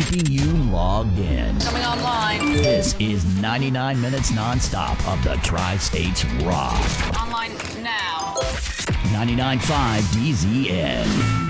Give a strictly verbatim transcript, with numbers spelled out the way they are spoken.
keeping you logged in. Coming online. This is ninety-nine minutes nonstop of the Tri-States Rock. Online now. ninety-nine point five D Z N.